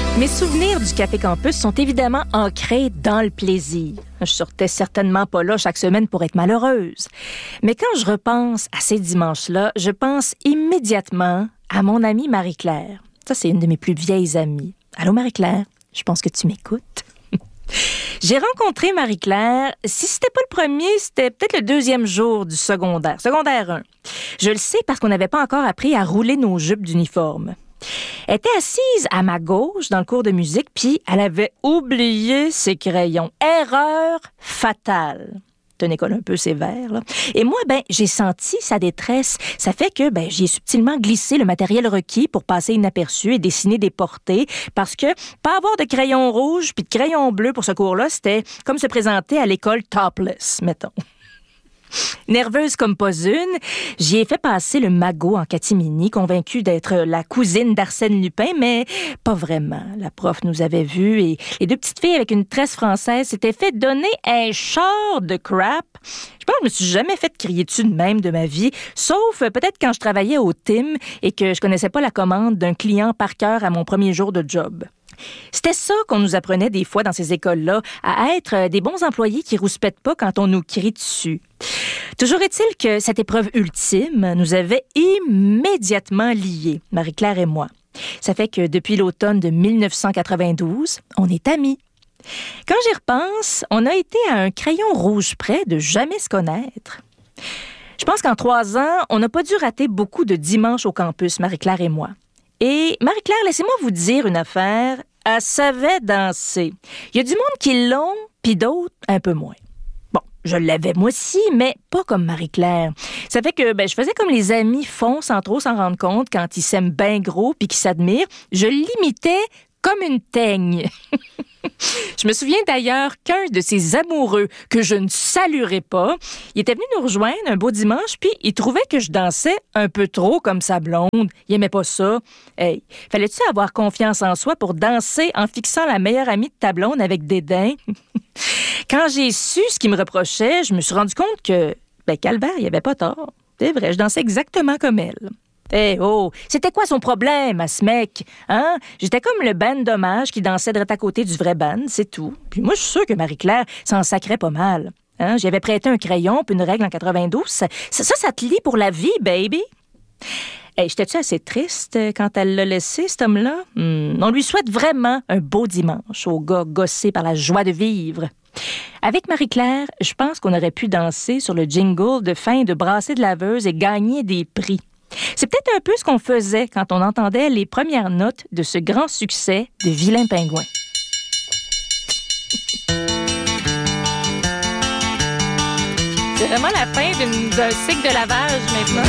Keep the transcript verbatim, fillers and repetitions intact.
Mes souvenirs du Café Campus sont évidemment ancrés dans le plaisir. Je sortais certainement pas là chaque semaine pour être malheureuse. Mais quand je repense à ces dimanches-là, je pense immédiatement à mon amie Marie-Claire. Ça, c'est une de mes plus vieilles amies. Allô, Marie-Claire? Je pense que tu m'écoutes. J'ai rencontré Marie-Claire, si c'était pas le premier, c'était peut-être le deuxième jour du secondaire, secondaire un. Je le sais parce qu'on n'avait pas encore appris à rouler nos jupes d'uniforme. Elle était assise à ma gauche dans le cours de musique, puis elle avait oublié ses crayons. Erreur fatale. C'est une école un peu sévère, là. Et moi, ben, j'ai senti sa détresse. Ça fait que, ben, j'y ai subtilement glissé le matériel requis pour passer inaperçu et dessiner des portées, parce que pas avoir de crayon rouge puis de crayon bleu pour ce cours-là, c'était comme se présenter à l'école topless, mettons. Nerveuse comme pas une, j'y ai fait passer le magot en catimini, convaincue d'être la cousine d'Arsène Lupin, mais pas vraiment. La prof nous avait vus et les deux petites filles avec une tresse française s'étaient fait donner un char de crap. Je pense que je me suis jamais fait crier dessus de même de ma vie, sauf peut-être quand je travaillais au T I M et que je connaissais pas la commande d'un client par cœur à mon premier jour de job. C'était ça qu'on nous apprenait des fois dans ces écoles-là, à être des bons employés qui rouspètent pas quand on nous crie dessus. Toujours est-il que cette épreuve ultime nous avait immédiatement liés, Marie-Claire et moi. Ça fait que depuis l'automne de dix-neuf cent quatre-vingt-douze, on est amis. Quand j'y repense, on a été à un crayon rouge près de jamais se connaître. Je pense qu'en trois ans, on n'a pas dû rater beaucoup de dimanches au campus, Marie-Claire et moi. Et Marie-Claire, laissez-moi vous dire une affaire, elle savait danser. Il y a du monde qui l'ont, puis d'autres un peu moins. Bon, je l'avais moi aussi, mais pas comme Marie-Claire. Ça fait que ben, je faisais comme les amis font sans trop s'en rendre compte quand ils s'aiment bien gros puis qu'ils s'admirent. Je l'imitais comme une teigne. Je me souviens d'ailleurs qu'un de ces amoureux que je ne saluerai pas, il était venu nous rejoindre un beau dimanche, puis il trouvait que je dansais un peu trop comme sa blonde. Il aimait pas ça. Hey, fallait-tu avoir confiance en soi pour danser en fixant la meilleure amie de ta blonde avec dédain? Quand j'ai su ce qu'il me reprochait, je me suis rendu compte que, ben, calvaire, il avait pas tort. C'est vrai, je dansais exactement comme elle. Eh oh, c'était quoi son problème à ce mec? Hein? J'étais comme le band d'hommage qui dansait direct à côté du vrai band, c'est tout. Puis moi, je suis sûre que Marie-Claire s'en sacrait pas mal. Hein? J'y avais prêté un crayon puis une règle en quatre-vingt-douze. Ça, ça, ça te lie pour la vie, baby. Hey, j'étais-tu assez triste quand elle l'a laissé, cet homme-là? Hmm, on lui souhaite vraiment un beau dimanche au gars gossé par la joie de vivre. Avec Marie-Claire, je pense qu'on aurait pu danser sur le jingle de fin de brassée de laveuse et gagner des prix. C'est peut-être un peu ce qu'on faisait quand on entendait les premières notes de ce grand succès de Vilain Pingouin. C'est vraiment la fin d'une, d'un cycle de lavage maintenant.